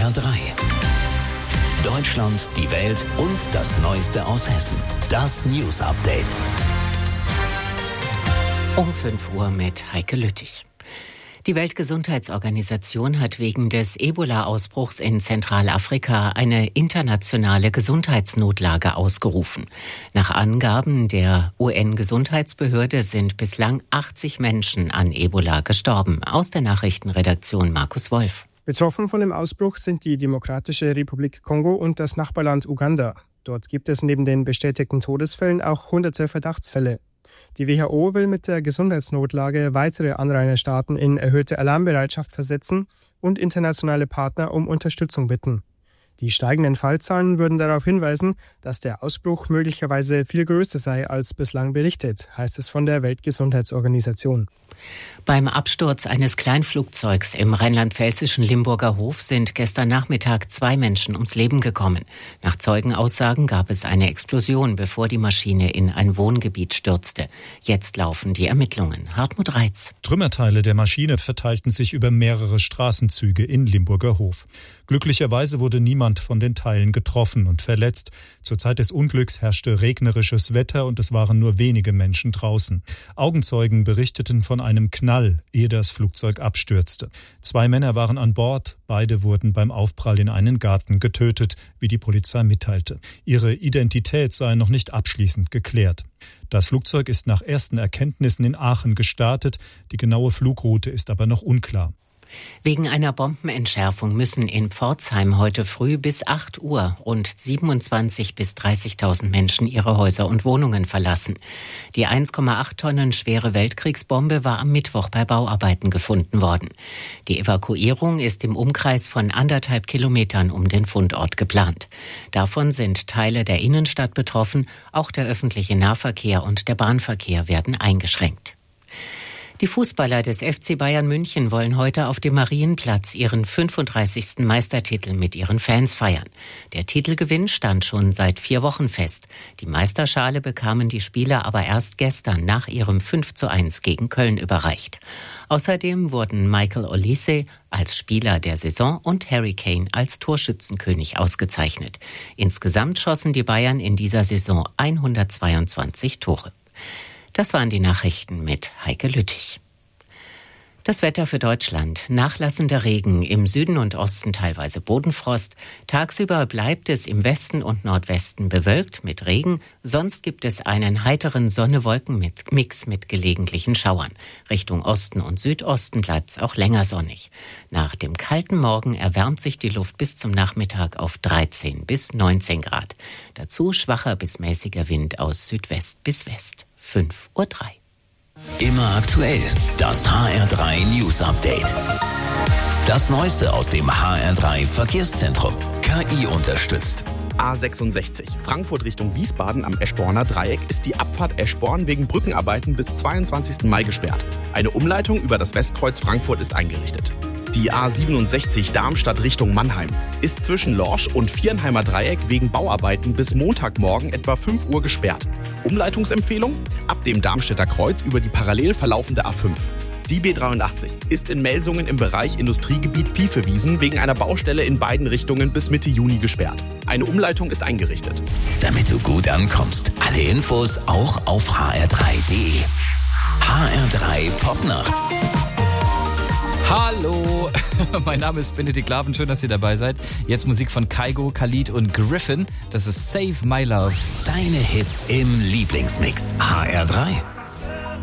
HR3. Deutschland, die Welt und das Neueste aus Hessen. Das News Update. Um 5 Uhr mit Heike Lüttich. Die Weltgesundheitsorganisation hat wegen des Ebola-Ausbruchs in Zentralafrika eine internationale Gesundheitsnotlage ausgerufen. Nach Angaben der UN-Gesundheitsbehörde sind bislang 80 Menschen an Ebola gestorben. Aus der Nachrichtenredaktion Markus Wolf. Betroffen von dem Ausbruch sind die Demokratische Republik Kongo und das Nachbarland Uganda. Dort gibt es neben den bestätigten Todesfällen auch hunderte Verdachtsfälle. Die WHO will mit der Gesundheitsnotlage weitere Anrainerstaaten in erhöhte Alarmbereitschaft versetzen und internationale Partner um Unterstützung bitten. Die steigenden Fallzahlen würden darauf hinweisen, dass der Ausbruch möglicherweise viel größer sei als bislang berichtet, heißt es von der Weltgesundheitsorganisation. Beim Absturz eines Kleinflugzeugs im rheinland-pfälzischen Limburger Hof sind gestern Nachmittag 2 Menschen ums Leben gekommen. Nach Zeugenaussagen gab es eine Explosion, bevor die Maschine in ein Wohngebiet stürzte. Jetzt laufen die Ermittlungen. Hartmut Reitz. Trümmerteile der Maschine verteilten sich über mehrere Straßenzüge in Limburger Hof. Glücklicherweise wurde niemand von den Teilen getroffen und verletzt. Zur Zeit des Unglücks herrschte regnerisches Wetter und es waren nur wenige Menschen draußen. Augenzeugen berichteten von einem Knall, ehe das Flugzeug abstürzte. 2 Männer waren an Bord, beide wurden beim Aufprall in einen Garten getötet, wie die Polizei mitteilte. Ihre Identität sei noch nicht abschließend geklärt. Das Flugzeug ist nach ersten Erkenntnissen in Aachen gestartet, die genaue Flugroute ist aber noch unklar. Wegen einer Bombenentschärfung müssen in Pforzheim heute früh bis 8 Uhr rund 27.000 bis 30.000 Menschen ihre Häuser und Wohnungen verlassen. Die 1,8 Tonnen schwere Weltkriegsbombe war am Mittwoch bei Bauarbeiten gefunden worden. Die Evakuierung ist im Umkreis von 1,5 Kilometern um den Fundort geplant. Davon sind Teile der Innenstadt betroffen, auch der öffentliche Nahverkehr und der Bahnverkehr werden eingeschränkt. Die Fußballer des FC Bayern München wollen heute auf dem Marienplatz ihren 35. Meistertitel mit ihren Fans feiern. Der Titelgewinn stand schon seit 4 Wochen fest. Die Meisterschale bekamen die Spieler aber erst gestern nach ihrem 5:1 gegen Köln überreicht. Außerdem wurden Michael Olise als Spieler der Saison und Harry Kane als Torschützenkönig ausgezeichnet. Insgesamt schossen die Bayern in dieser Saison 122 Tore. Das waren die Nachrichten mit Heike Lüttich. Das Wetter für Deutschland. Nachlassender Regen, im Süden und Osten teilweise Bodenfrost. Tagsüber bleibt es im Westen und Nordwesten bewölkt mit Regen. Sonst gibt es einen heiteren Sonne-Wolken-Mix mit gelegentlichen Schauern. Richtung Osten und Südosten bleibt es auch länger sonnig. Nach dem kalten Morgen erwärmt sich die Luft bis zum Nachmittag auf 13 bis 19 Grad. Dazu schwacher bis mäßiger Wind aus Südwest bis West. 5:03 Uhr. Immer aktuell. Das HR3 News Update. Das Neueste aus dem HR3 Verkehrszentrum. KI unterstützt. A66 Frankfurt Richtung Wiesbaden am Eschborner Dreieck ist die Abfahrt Eschborn wegen Brückenarbeiten bis 22. Mai gesperrt. Eine Umleitung über das Westkreuz Frankfurt ist eingerichtet. Die A67 Darmstadt Richtung Mannheim ist zwischen Lorsch und Viernheimer Dreieck wegen Bauarbeiten bis Montagmorgen etwa 5 Uhr gesperrt. Umleitungsempfehlung? Ab dem Darmstädter Kreuz über die parallel verlaufende A5. Die B83 ist in Melsungen im Bereich Industriegebiet Piefewiesen wegen einer Baustelle in beiden Richtungen bis Mitte Juni gesperrt. Eine Umleitung ist eingerichtet. Damit du gut ankommst, alle Infos auch auf hr3.de. HR3 Popnacht. Hallo, mein Name ist Benedikt Laven, schön, dass ihr dabei seid. Jetzt Musik von Kygo, Khalid und Griffin, das ist Save My Love. Deine Hits im Lieblingsmix. HR3.